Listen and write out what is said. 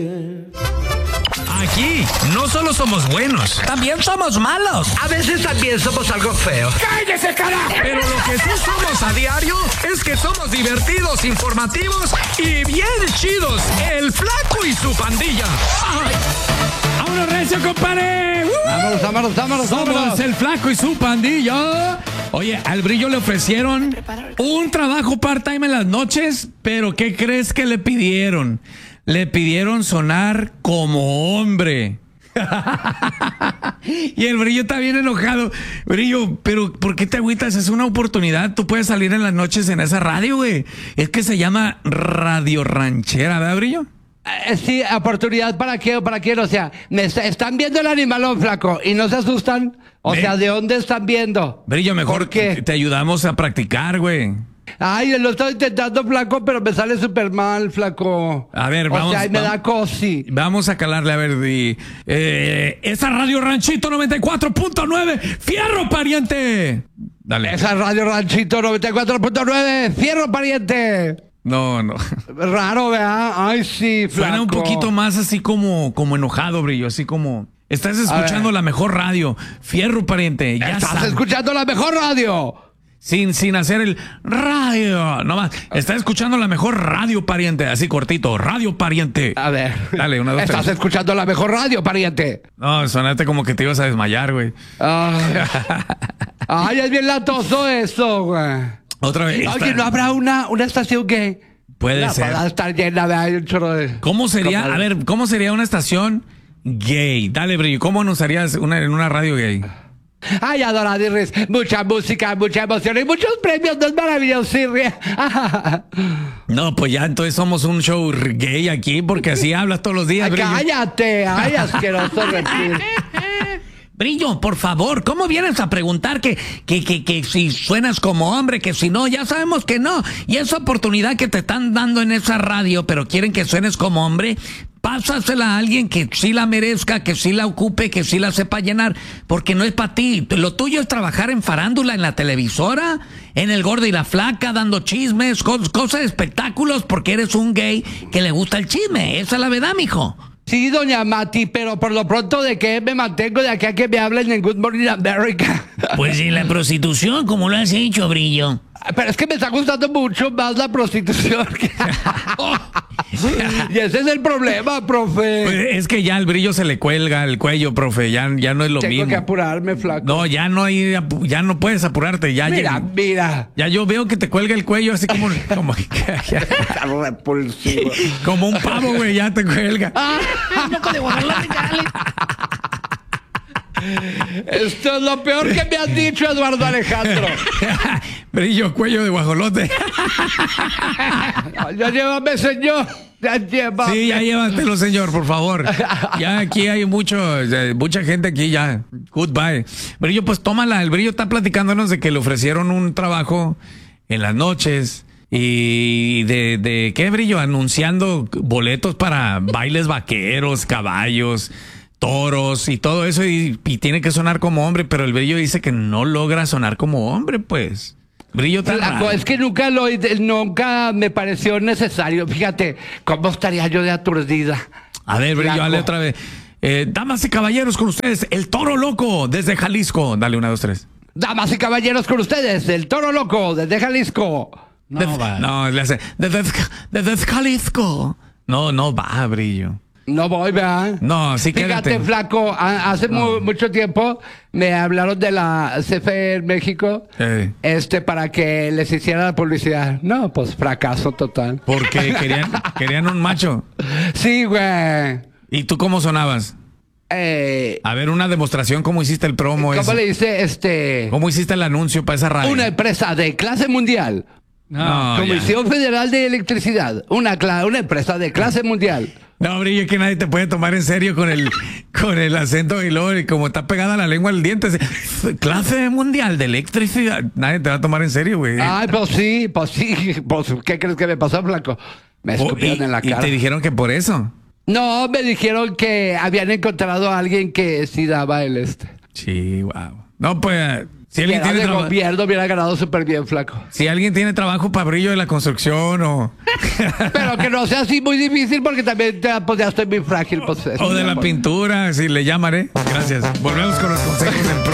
Aquí no solo somos buenos, también somos malos. A veces también somos algo feos. ¡Cállese, carajo! Pero lo que sí somos a diario es que somos divertidos, informativos y bien chidos. El Flaco y su pandilla. ¡Ay! ¡Vámonos, recio, compadre! Vámonos. Somos el Flaco y su pandilla. Oye, al Brillo le ofrecieron un trabajo part-time en las noches, pero ¿qué crees que le pidieron? Le pidieron sonar como hombre. Y el Brillo está bien enojado. Brillo, pero ¿por qué te agüitas? Es una oportunidad. Tú puedes salir en las noches en esa radio, güey. Es que se llama Radio Ranchera, ¿verdad, Brillo? Sí, oportunidad para qué o para quién. O sea, están viendo el animalón, Flaco, y no se asustan. O sea, ¿de dónde están viendo? Brillo, mejor ¿Por qué? te ayudamos a practicar, güey. Ay, lo estoy intentando, Flaco, pero me sale súper mal, Flaco. A ver, vamos. O sea, me da cosi. Vamos a calarle, a ver, esa Radio Ranchito 94.9, ¡fierro, pariente! Dale. Esa Radio Ranchito 94.9, ¡fierro, pariente! No. Raro, ¿verdad? Ay, sí, Flaco. Suena un poquito más así como enojado, Brillo, así como... Estás escuchando la mejor radio, ¡fierro, pariente! Ya Estás sabes. escuchando la mejor radio. Sin hacer el radio, nomás. Está escuchando la mejor radio, pariente. Así cortito, radio, pariente. A ver. Dale, 1, 2, 3. Estás escuchando la mejor radio, pariente. No, sonaste como que te ibas a desmayar, güey. Ay, es bien latoso eso, güey. Otra vez. Oye, ¿no habrá una estación gay? Puede ser. Para estar llena de ahí un chorro de... ¿Cómo sería? A ver, ¿cómo sería una estación gay? Dale, Brillo. ¿Cómo nos harías en una radio gay? Ay, adoradirris, mucha música, mucha emoción y muchos premios, no es maravilloso, No, pues ya entonces somos un show gay aquí porque así hablas todos los días, Brillo. Cállate, ay, asqueroso reptil. Brillo, por favor, ¿cómo vienes a preguntar que si suenas como hombre, que si no? Ya sabemos que no. Y esa oportunidad que te están dando en esa radio, pero quieren que suenes como hombre, pásasela a alguien que sí la merezca, que sí la ocupe, que sí la sepa llenar, porque no es para ti. Lo tuyo es trabajar en farándula, en la televisora, en El Gordo y la Flaca, dando chismes, cosas de espectáculos, porque eres un gay que le gusta el chisme. Esa es la verdad, mijo. Sí, doña Mati, pero por lo pronto, ¿de qué me mantengo de aquí a que me hablen en Good Morning America? Pues en la prostitución, como lo has hecho, Brillo. Pero es que me está gustando mucho más la prostitución. Y ese es el problema, profe. Pues es que ya el Brillo se le cuelga el cuello, profe. Ya no es lo mismo. Tengo que apurarme, Flaco. No, ya no puedes apurarte. Mira. Ya yo veo que te cuelga el cuello así como Repulsivo. como un pavo, güey, ya te cuelga. Esto es lo peor que me has dicho, Eduardo Alejandro. Brillo, cuello de guajolote. Ya llévame, señor. Ya llévame. Sí, ya llévatelo, señor, por favor. Ya aquí hay mucha gente aquí ya. Goodbye. Brillo, pues tómala. El Brillo está platicándonos de que le ofrecieron un trabajo en las noches. Y de ¿qué, Brillo? Anunciando boletos para bailes vaqueros, caballos, toros y todo eso. Y tiene que sonar como hombre, pero el Brillo dice que no logra sonar como hombre, pues. Brillo tan raro. Es que nunca me pareció necesario. Fíjate, ¿cómo estaría yo de aturdida? A ver, Brillo, dale otra vez. Damas y caballeros, con ustedes, el Toro Loco desde Jalisco. Dale, 1, 2, 3. Damas y caballeros, con ustedes, el Toro Loco desde Jalisco. No, le hace desde Jalisco. No va, Brillo. No voy, ¿verdad? No, sí, Fíjate, quédate. Flaco, hace mucho tiempo me hablaron de la CFE en México para que les hiciera la publicidad. No, pues fracaso total. Porque querían un macho. Sí, güey. ¿Y tú cómo sonabas? A ver, una demostración, ¿cómo hiciste el promo? ¿Cómo le hice ¿Cómo hiciste el anuncio para esa radio? Una empresa de clase mundial. No, Comisión Federal de Electricidad. Una empresa de clase mundial. No, Brillo, que nadie te puede tomar en serio con el acento y luego, y como está pegada la lengua al diente. Clase mundial de electricidad. Nadie te va a tomar en serio, güey. Ay, pues sí. Pues, ¿qué crees que me pasó, Flaco? Me escupieron en la cara. ¿Y te dijeron que por eso? No, me dijeron que habían encontrado a alguien que sí daba el Sí, wow. No, pues, Si alguien tiene gobierno hubiera ganado súper bien, flaco. Si alguien tiene trabajo para Brillo de la construcción o... Pero que no sea así muy difícil porque también pues, ya estoy muy frágil. Pues, o de la pintura, si le llamaré. Gracias. Volvemos con los consejos del